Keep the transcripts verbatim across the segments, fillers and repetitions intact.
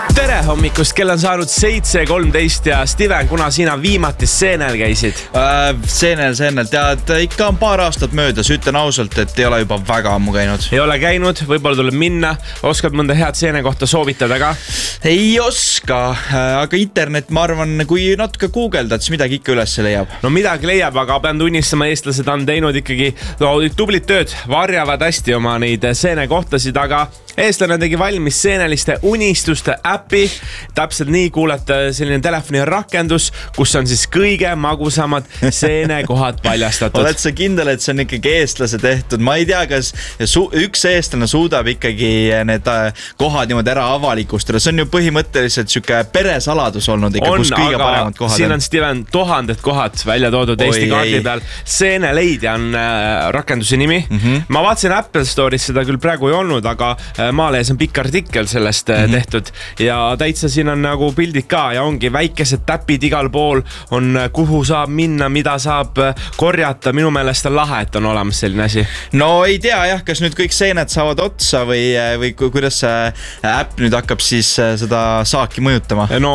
Tere hommikust, kell on saanud seitse kolmteist ja Steven, kuna sina viimati seenel käisid? Äh, seenel, seenel, tead, ikka on paar aastat möödas, ütlen ausalt, et ei ole juba väga ammu käinud. Ei ole käinud, võib-olla tuleb minna, oskad mõnda head seene kohta soovitada ka? Ei oska, aga internet, ma arvan, kui natuke guugeldad, siis midagi ikka üles leiab. No midagi leiab, aga pean tunnistama, eestlased on teinud ikkagi no, tublit tööd, varjavad hästi oma neid seene kohtasid, aga eestlane tegi valmis seeneliste unistuste äppi. Täpselt nii kuulete selline telefoni rakendus, kus on siis kõige magusamad seenekohad paljastatud. Oled sa kindel, et see on ikkagi eestlase tehtud? Ma ei tea, kas üks eestlane suudab ikkagi need kohad niimoodi ära avalikustada. See on ju põhimõtteliselt süke peresaladus olnud ikka, on, kus kõige paremad kohad siin on. on Steven tuhanded kohad välja toodud Oi, Eesti kaardi ei. peal. Seeneleidja on äh, rakenduse nimi. Mm-hmm. Ma vaatasin Apple Store'is seda küll praegu ei olnud, aga Maalees on pikk artikkel sellest mm-hmm. tehtud ja täitsa siin on nagu pildid ka ja ongi väikesed täpid igal pool on, kuhu saab minna, mida saab korjata. Minu meelest on lahe, et on olemas selline asi. No ei tea jah, kas nüüd kõik seened saavad otsa või, või kuidas see äpp nüüd hakkab siis seda saaki mõjutama? No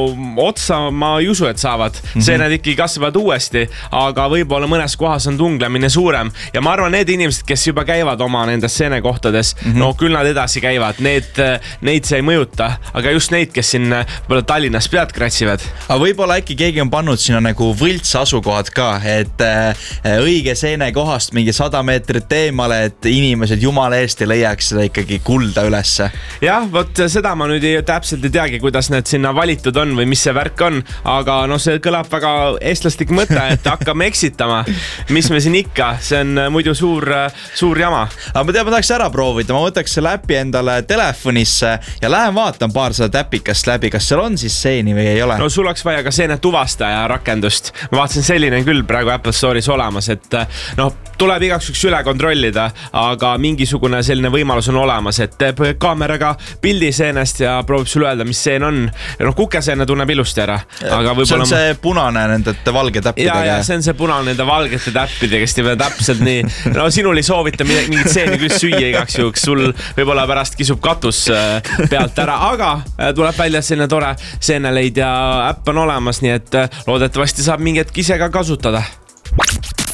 otsa ma ei usu, et saavad. Mm-hmm. Seened ikkagi kasvavad uuesti, aga võib-olla mõnes kohas on tunglemine suurem ja ma arvan, need inimesed, kes juba käivad oma nendes seenekohtades, mm-hmm. no küll nad edasi käivad, need, neid see ei mõjuta, aga just neid, kes siin võib-olla Tallinnas pead kratsivad. Aga võib-olla äkki keegi on pannud sinna nagu võlts asukohad ka, et äh, õige seene kohast mingi sada meetrit eemale, et inimesed jumala eest ei leiaks seda ikkagi kulda ülesse. Jah, vot seda ma nüüd ei, täpselt ei teagi, kuidas need sinna valitud on või mis see värk on, aga no see kõlab väga eestlastik mõte, et hakkame eksitama. Mis me siin ikka, see on muidu suur, suur jama. Aga ma tean, ma tahaks ära proovida, ma võtaks selle äpi endale telefonisse ja lähen vaatan paar seda täpikast läbi, kas seal on siis seeni või ei ole. No sul oleks vaja ka seene tuvastaja rakendust. Ma vaatasin selline küll praegu Apple Store'is olemas, et noh, tuleb igaks üks üle kontrollida, aga mingisugune selline võimalus on olemas, et teeb kaameraga pildi seenest ja proovib sul öelda, mis seen on. Ja noh, kukeseene tunneb ilusti ära. Aga see on see punane nende valge täppidega. Ja, ja see on see punane nende valgete täppidega, kes teeb täpselt nii. No sinul ei soovita mingit seeni küll süüa igaks juhuks, sul võib-olla pärast kisub katus pealt ära, aga tuleb välja selline tore seeneleidja äpp on olemas, nii et loodetavasti saab mingi hetk ise ka kasutada.